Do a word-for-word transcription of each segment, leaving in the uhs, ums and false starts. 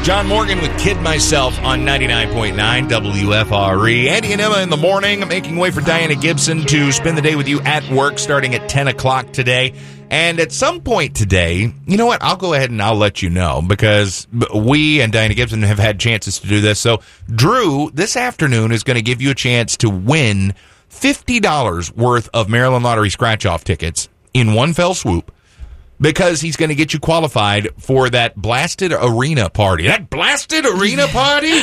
John Morgan with Kid Myself on ninety-nine point nine W F R E. Andy and Emma in the morning, making way for Diana Gibson to spend the day with you at work starting at ten o'clock today. And at some point today, you know what, I'll go ahead and I'll let you know, because we and Diana Gibson have had chances to do this. So Drew, this afternoon, is going to give you a chance to win fifty dollars worth of Maryland Lottery scratch-off tickets in one fell swoop, because he's going to get you qualified for that Blasted Arena party. That Blasted Arena party?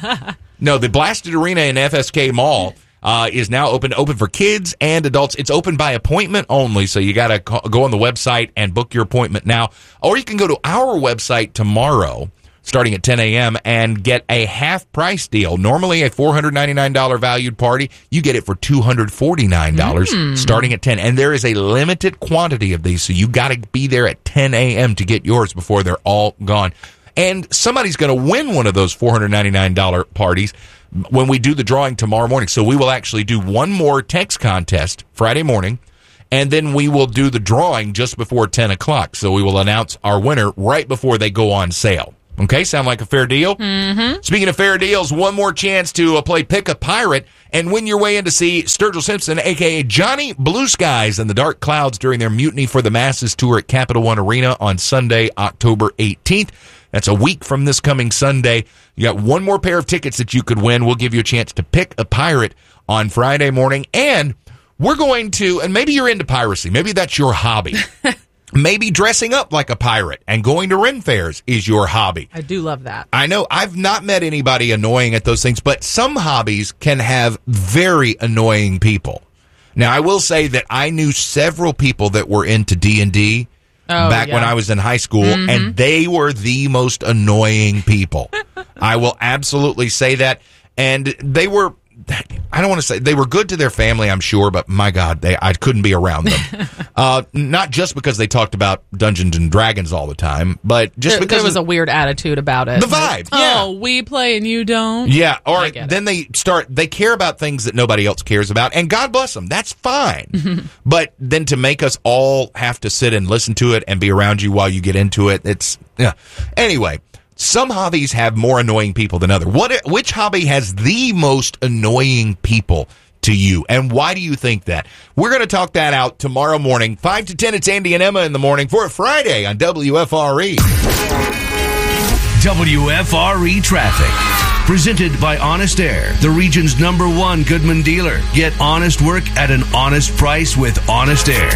No, the Blasted Arena in F S K Mall uh, is now open open for kids and adults. It's open by appointment only, so you got to go on the website and book your appointment now. Or you can go to our website tomorrow, starting at ten a.m., and get a half-price deal. Normally a four hundred ninety-nine dollars valued party, you get it for two hundred forty-nine dollars mm. starting at ten. And there is a limited quantity of these, so you got to be there at ten a.m. to get yours before they're all gone. And somebody's going to win one of those four hundred ninety-nine dollars parties when we do the drawing tomorrow morning. So we will actually do one more text contest Friday morning, and then we will do the drawing just before ten o'clock. So we will announce our winner right before they go on sale. Okay, sound like a fair deal? Mm-hmm. Speaking of fair deals, one more chance to uh, play Pick a Pirate and win your way in to see Sturgill Simpson, a k a. Johnny Blue Skies and the Dark Clouds during their Mutiny for the Masses tour at Capital One Arena on Sunday, October eighteenth. That's a week from this coming Sunday. You got one more pair of tickets that you could win. We'll give you a chance to pick a pirate on Friday morning. And we're going to, and maybe you're into piracy. Maybe that's your hobby. Maybe dressing up like a pirate and going to Ren fairs is your hobby. I do love that. I know. I've not met anybody annoying at those things, but some hobbies can have very annoying people. Now, I will say that I knew several people that were into D and D oh, back yeah. when I was in high school, mm-hmm. and they were the most annoying people. I will absolutely say that. And they were... I don't want to say they were good to their family, I'm sure, but my God, they I couldn't be around them. uh, not just because they talked about Dungeons and Dragons all the time, but just there, because there was a weird attitude about it. The vibe, yeah. Oh, we play and you don't. Yeah, or then they start. They care about things that nobody else cares about, and God bless them. That's fine. But then to make us all have to sit and listen to it and be around you while you get into it, it's yeah. Anyway. Some hobbies have more annoying people than others. What? Which hobby has the most annoying people to you, and why do you think that? We're going to talk that out tomorrow morning, five to ten. It's Andy and Emma in the morning for a Friday on W F R E. W F R E Traffic. Presented by Honest Air, the region's number one Goodman dealer. Get honest work at an honest price with Honest Air.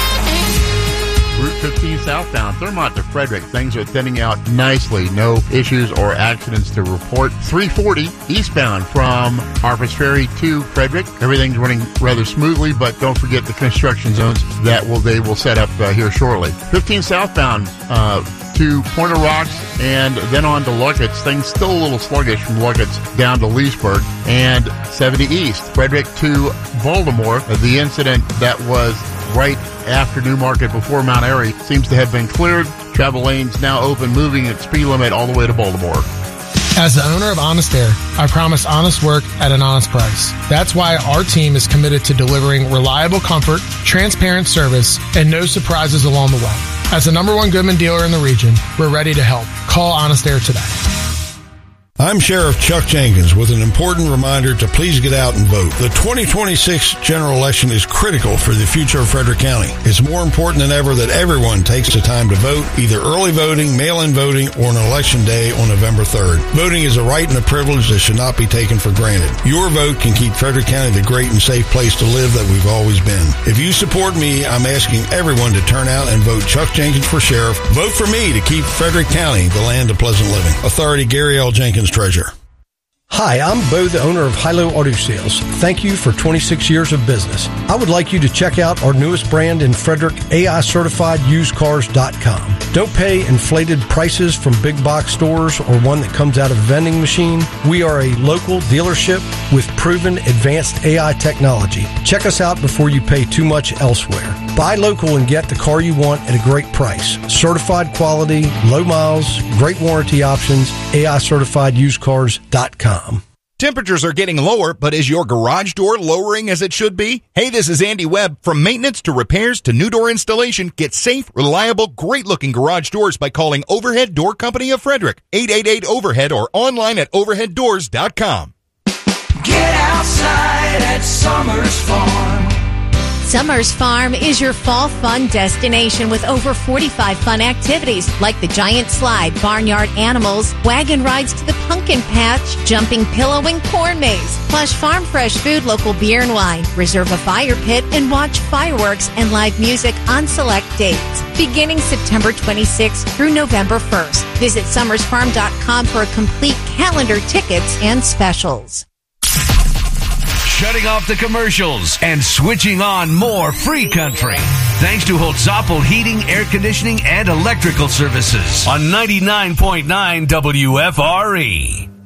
Route fifteen southbound, Thurmont to Frederick. Things are thinning out nicely. No issues or accidents to report. three forty eastbound from Harpers Ferry to Frederick. Everything's running rather smoothly, but don't forget the construction zones that will they will set up uh, here shortly. fifteen southbound uh, to Pointer Rocks and then on to Luckett's. Things still a little sluggish from Luckett's down to Leesburg. And seventy east, Frederick to Baltimore. Uh, the incident that was right after Newmarket before Mount Airy seems to have been cleared. Travel lanes now open, moving at speed limit all the way to Baltimore. As the owner of Honest Air, I promise honest work at an honest price. That's why our team is committed to delivering reliable comfort, transparent service, and no surprises along the way. As the number one Goodman dealer in the region, we're ready to help. Call Honest Air today. I'm Sheriff Chuck Jenkins with an important reminder to please get out and vote. The twenty twenty-six general election is critical for the future of Frederick County. It's more important than ever that everyone takes the time to vote, either early voting, mail-in voting, or on election day on November third. Voting is a right and a privilege that should not be taken for granted. Your vote can keep Frederick County the great and safe place to live that we've always been. If you support me, I'm asking everyone to turn out and vote Chuck Jenkins for sheriff. Vote for me to keep Frederick County the land of pleasant living. Authority Gary L. Jenkins, Treasurer. Hi, I'm Bo, the owner of Hilo Auto Sales. Thank you for twenty-six years of business. I would like you to check out our newest brand in Frederick, A I Certified Used Cars dot com. Don't pay inflated prices from big box stores or one that comes out of a vending machine. We are a local dealership with proven advanced A I technology. Check us out before you pay too much elsewhere. Buy local and get the car you want at a great price. Certified quality, low miles, great warranty options, A I Certified Used Cars dot com. Temperatures are getting lower, but is your garage door lowering as it should be? Hey, this is Andy Webb. From maintenance to repairs to new door installation, get safe, reliable, great-looking garage doors by calling Overhead Door Company of Frederick, eight eight eight, overhead, or online at overhead doors dot com. Get outside at Summers Farm. Summers Farm is your fall fun destination with over forty-five fun activities like the giant slide, barnyard animals, wagon rides to the pumpkin patch, jumping pillow and corn maze, plush farm fresh food, local beer and wine, reserve a fire pit, and watch fireworks and live music on select dates. Beginning September twenty-sixth through November first. Visit summers farm dot com for a complete calendar, tickets, and specials. Shutting off the commercials and switching on more free country. Thanks to Holtzapfel Heating, Air Conditioning, and Electrical Services on ninety-nine point nine W F R E.